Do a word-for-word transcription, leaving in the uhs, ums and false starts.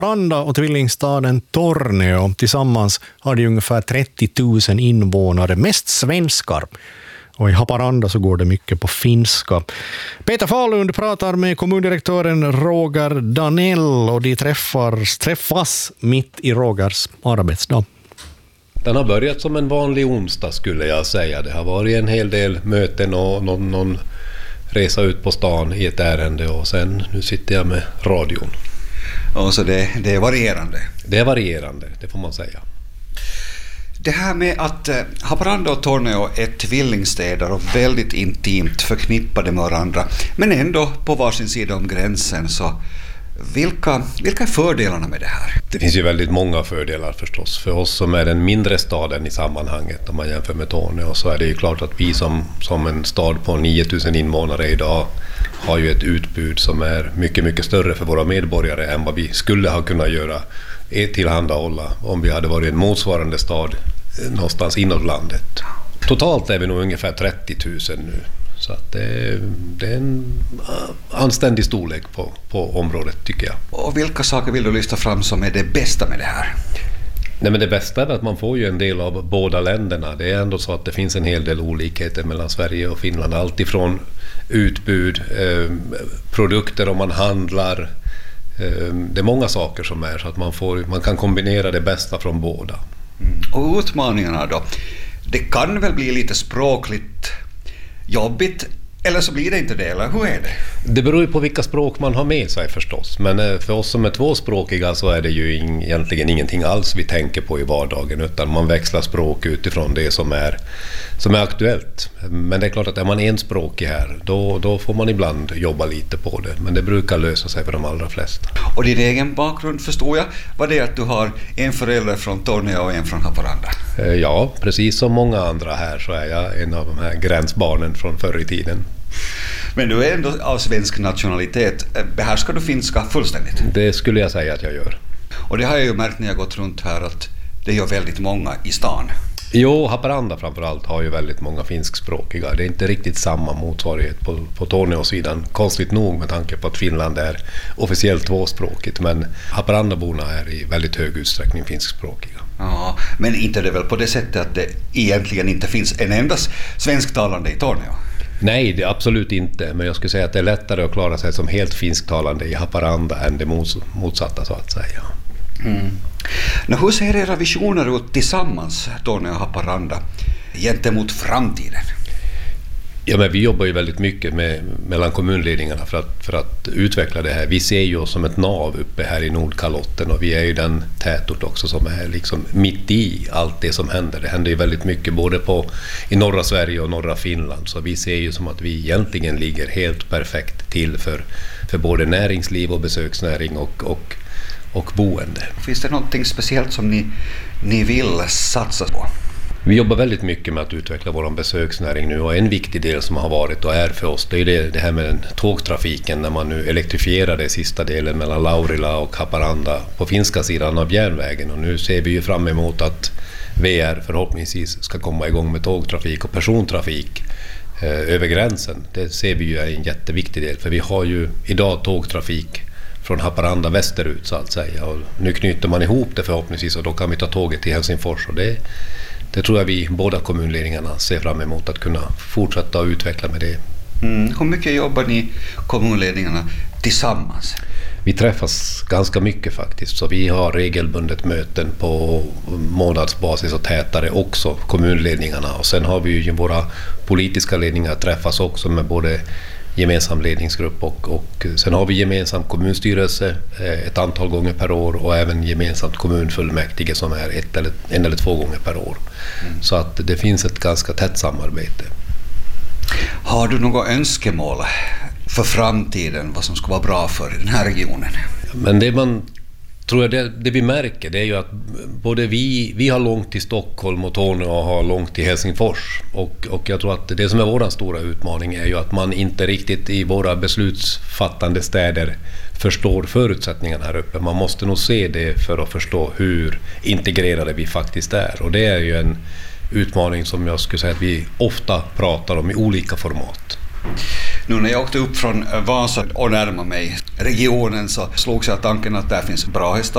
Haparanda och tvillingstaden Torneå. Tillsammans har de ungefär trettio tusen invånare, mest svenskar. Och i Haparanda så går det mycket på finska. Peter Falund pratar med kommundirektören Roger Danell och de träffar, träffas mitt i Rogers arbetsdag. Den har börjat som en vanlig onsdag skulle jag säga. Det har varit en hel del möten och någon, någon resa ut på stan i ett ärende och sen nu sitter jag med radion. Och så det, det är varierande? Det är varierande, det får man säga. Det här med att eh, Haparanda och Torneå är tvillingstäder och väldigt intimt förknippade med varandra, men ändå på varsin sida om gränsen, så vilka, vilka är fördelarna med det här? Det finns ju väldigt många fördelar förstås. För oss som är den mindre staden i sammanhanget, om man jämför med Torneå, så är det ju klart att vi som, som en stad på nio tusen invånare idag har ju ett utbud som är mycket, mycket större för våra medborgare än vad vi skulle ha kunnat göra tillhandahålla om vi hade varit en motsvarande stad någonstans inåt landet. Totalt är vi nog ungefär trettio tusen nu. Så att det, det är en anständig storlek på, på området tycker jag. Och vilka saker vill du lyfta fram som är det bästa med det här? Nej, men det bästa är att man får ju en del av båda länderna. Det är ändå så att det finns en hel del olikheter mellan Sverige och Finland. Allt ifrån utbud, eh, produkter om man handlar. Eh, det är många saker som är så att man, får, man kan kombinera det bästa från båda. Mm. Och utmaningarna då? Det kan väl bli lite språkligt jobbigt, eller så blir det inte det, eller hur är det? Det beror ju på vilka språk man har med sig förstås, men för oss som är tvåspråkiga så är det ju in, egentligen ingenting alls vi tänker på i vardagen, utan man växlar språk utifrån det som är, som är aktuellt. Men det är klart att är man enspråkig här, då, då får man ibland jobba lite på det, men det brukar lösa sig för de allra flesta. Och din egen bakgrund förstår jag, var det att du har en förälder från Torneå och en från Haparanda? Ja, precis som många andra här så är jag en av de här gränsbarnen från förr i tiden. Men du är ändå av svensk nationalitet. Behärskar du finska fullständigt? Det skulle jag säga att jag gör. Och det har jag ju märkt när jag gått runt här att det gör väldigt många i stan. Jo, Haparanda framförallt har ju väldigt många finskspråkiga. Det är inte riktigt samma motsvarighet på, på Torneå-sidan. Konstigt nog med tanke på att Finland är officiellt tvåspråkigt. Men Haparandaborna är i väldigt hög utsträckning finskspråkiga. Ja, men inte är det väl på det sättet att det egentligen inte finns en enda svensktalande i Torneå? Nej, det är absolut inte. Men jag skulle säga att det är lättare att klara sig som helt finsktalande i Haparanda än det motsatta så att säga. Mm. Nå, hur ser era visioner ut tillsammans, Torneå och Haparanda, gentemot framtiden? Ja, men vi jobbar ju väldigt mycket med, mellan kommunledningarna för att, för att utveckla det här. Vi ser ju oss som ett nav uppe här i Nordkalotten och vi är ju den tätort också som är liksom mitt i allt det som händer. Det händer ju väldigt mycket både på, i norra Sverige och norra Finland, så vi ser ju som att vi egentligen ligger helt perfekt till för, för både näringsliv och besöksnäring och, och, och boende. Finns det någonting speciellt som ni, ni vill satsa på? Vi jobbar väldigt mycket med att utveckla vår besöksnäring nu och en viktig del som har varit och är för oss det är det, det här med den tågtrafiken när man nu elektrifierar det sista delen mellan Laurila och Haparanda på finska sidan av järnvägen och nu ser vi ju fram emot att V R förhoppningsvis ska komma igång med tågtrafik och persontrafik eh, över gränsen. Det ser vi ju är en jätteviktig del för vi har ju idag tågtrafik från Haparanda västerut så att säga och nu knyter man ihop det förhoppningsvis och då kan vi ta tåget till Helsingfors och det Det tror jag vi båda kommunledningarna ser fram emot att kunna fortsätta och utveckla med det. Mm. Hur mycket jobbar ni kommunledningarna tillsammans? Vi träffas ganska mycket faktiskt, så vi har regelbundet möten på månadsbasis och tätare också kommunledningarna. Och sen har vi ju våra politiska ledningar träffas också med både gemensam ledningsgrupp och, och sen har vi gemensam kommunstyrelse ett antal gånger per år och även gemensamt kommunfullmäktige som är ett eller, en eller två gånger per år. Mm. Så att det finns ett ganska tätt samarbete. Har du några önskemål för framtiden, vad som ska vara bra för den här regionen? Men det man tror jag det, det vi märker det är ju att både vi, vi har långt till Stockholm och Torneå har långt till Helsingfors och, och jag tror att det som är vår stora utmaning är ju att man inte riktigt i våra beslutsfattande städer förstår förutsättningarna här uppe. Man måste nog se det för att förstå hur integrerade vi faktiskt är och det är ju en utmaning som jag skulle säga att vi ofta pratar om i olika format. Nu när jag åkte upp från Vasa och närmade mig regionen så slogs jag tanken att där finns Brahestad